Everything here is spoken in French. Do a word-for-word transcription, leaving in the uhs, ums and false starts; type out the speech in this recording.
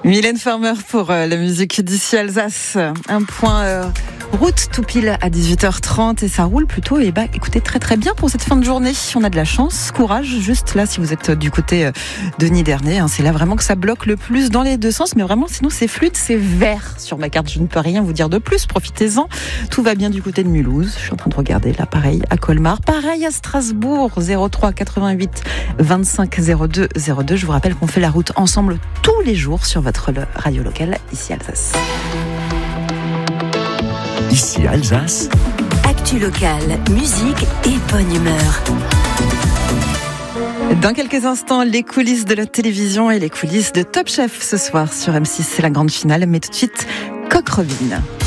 Mylène Farmer pour euh, la musique d'ici Alsace. Un point euh, route tout pile à dix-huit heures trente et ça roule plutôt. Et bah écoutez, très très bien pour cette fin de journée. On a de la chance, courage. Juste là, si vous êtes du côté euh, de Nidernais, hein, c'est là vraiment que ça bloque le plus dans les deux sens. Mais vraiment, sinon c'est fluide, c'est vert sur ma carte. Je ne peux rien vous dire de plus. Profitez-en. Tout va bien du côté de Mulhouse. Je suis en train de regarder là, pareil à Colmar, pareil à Strasbourg. zéro trois quatre-vingt-huit vingt-cinq zéro deux zéro deux. Je vous rappelle qu'on fait la route ensemble tous les jours sur votre radio locale ici Alsace. Ici Alsace. Actu locale, musique et bonne humeur. Dans quelques instants, les coulisses de la télévision et les coulisses de Top Chef ce soir sur M six. C'est la grande finale, mais tout de suite, Coq Robin.